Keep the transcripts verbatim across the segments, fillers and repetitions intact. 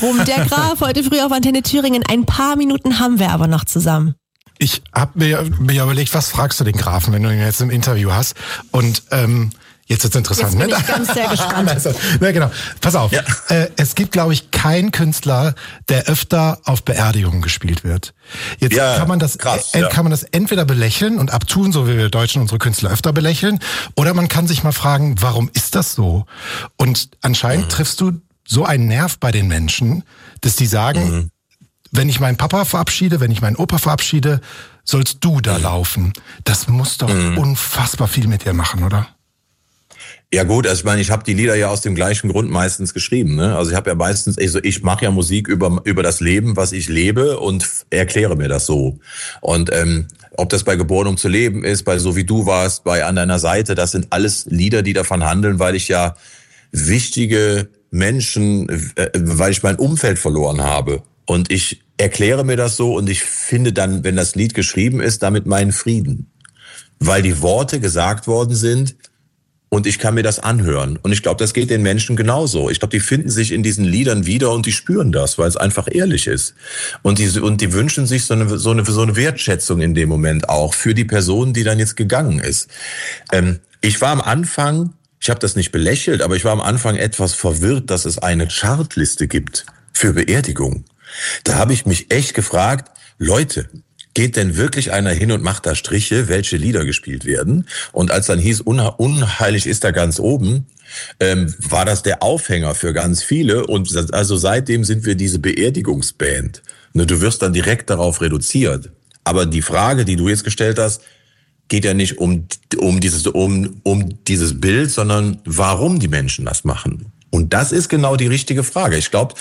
Um der Graf heute früh auf Antenne Thüringen. Ein paar Minuten haben wir aber noch zusammen. Ich habe mir, mir überlegt, was fragst du den Grafen, wenn du ihn jetzt im Interview hast? Und ähm, jetzt ist es interessant. Jetzt bin ne? ich ganz sehr gespannt. Also, na genau. Pass auf. Ja. Äh, es gibt, glaube ich, keinen Künstler, der öfter auf Beerdigungen gespielt wird. Jetzt ja, kann man das, krass, äh, ja. kann man das entweder belächeln und abtun, so wie wir Deutschen unsere Künstler öfter belächeln, oder man kann sich mal fragen, warum ist das so? Und anscheinend mhm. triffst du so einen Nerv bei den Menschen, dass die sagen, mhm. wenn ich meinen Papa verabschiede, wenn ich meinen Opa verabschiede, sollst du da mhm. laufen. Das muss doch mhm. unfassbar viel mit dir machen, oder? Ja gut, also ich meine, ich habe die Lieder ja aus dem gleichen Grund meistens geschrieben. Ne? Also ich habe ja meistens, also ich mache ja Musik über über das Leben, was ich lebe und erkläre mir das so. Und ähm, ob das bei Geboren um zu leben ist, bei So wie du warst, bei An deiner Seite, das sind alles Lieder, die davon handeln, weil ich ja wichtige Menschen, äh, weil ich mein Umfeld verloren habe. Und ich erkläre mir das so und ich finde dann, wenn das Lied geschrieben ist, damit meinen Frieden. Weil die Worte gesagt worden sind und ich kann mir das anhören. Und ich glaube, das geht den Menschen genauso. Ich glaube, die finden sich in diesen Liedern wieder und die spüren das, weil es einfach ehrlich ist. Und die, und die wünschen sich so eine, so eine, so eine Wertschätzung in dem Moment auch für die Person, die dann jetzt gegangen ist. Ähm, ich war am Anfang... Ich habe das nicht belächelt, aber ich war am Anfang etwas verwirrt, dass es eine Chartliste gibt für Beerdigung. Da habe ich mich echt gefragt, Leute, geht denn wirklich einer hin und macht da Striche, welche Lieder gespielt werden? Und als dann hieß, unha- unheilig ist da ganz oben, ähm, war das der Aufhänger für ganz viele. Und also seitdem sind wir diese Beerdigungsband. Ne, du wirst dann direkt darauf reduziert. Aber die Frage, die du jetzt gestellt hast, geht ja nicht um um dieses um um dieses Bild, sondern warum die Menschen das machen. Und das ist genau die richtige Frage. Ich glaube,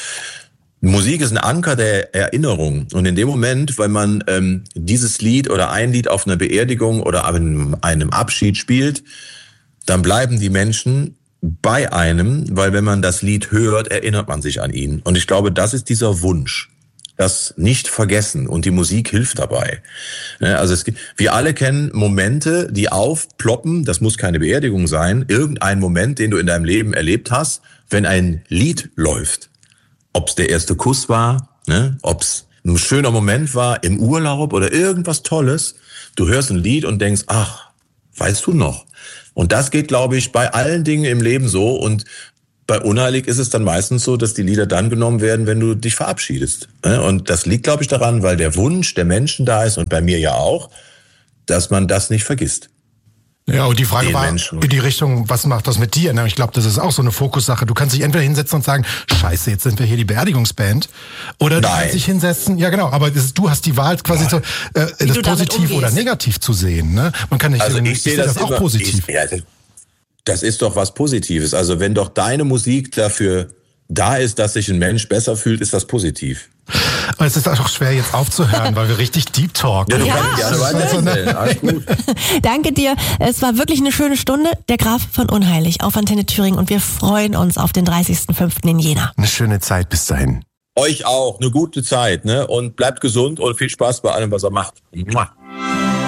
Musik ist ein Anker der Erinnerung. Und in dem Moment, wenn man ähm, dieses Lied oder ein Lied auf einer Beerdigung oder einem, einem Abschied spielt, dann bleiben die Menschen bei einem, weil wenn man das Lied hört, erinnert man sich an ihn. Und ich glaube, das ist dieser Wunsch. Das nicht vergessen und die Musik hilft dabei. Also es gibt, wir alle kennen Momente, die aufploppen, das muss keine Beerdigung sein, irgendein Moment, den du in deinem Leben erlebt hast, wenn ein Lied läuft. Ob es der erste Kuss war, ne? Ob es ein schöner Moment war im Urlaub oder irgendwas Tolles. Du hörst ein Lied und denkst, ach, weißt du noch? Und das geht, glaube ich, bei allen Dingen im Leben so. Und bei Unheilig ist es dann meistens so, dass die Lieder dann genommen werden, wenn du dich verabschiedest. Und das liegt, glaube ich, daran, weil der Wunsch der Menschen da ist und bei mir ja auch, dass man das nicht vergisst. Ja, und die Frage Den war Menschen. in die Richtung, was macht das mit dir? Ich glaube, das ist auch so eine Fokussache. Du kannst dich entweder hinsetzen und sagen, scheiße, jetzt sind wir hier die Beerdigungsband. Oder du Nein. kannst dich hinsetzen, ja genau, aber das, du hast die Wahl quasi so, äh, das positiv oder negativ zu sehen. Ne? Man kann nicht, Also ich, ich sehe sehe das, das auch immer, positiv. Ich, ja, das ist doch was Positives. Also wenn doch deine Musik dafür da ist, dass sich ein Mensch besser fühlt, ist das positiv. Aber es ist auch schwer jetzt aufzuhören, weil wir richtig deep talken. Ja, du Ja. kannst gerne weitererzählen. Alles gut. Danke dir. Es war wirklich eine schöne Stunde. Der Graf von Unheilig auf Antenne Thüringen und wir freuen uns auf den dreißigsten fünften in Jena. Eine schöne Zeit bis dahin. Euch auch. Eine gute Zeit, ne? Und bleibt gesund und viel Spaß bei allem, was ihr macht. Mua.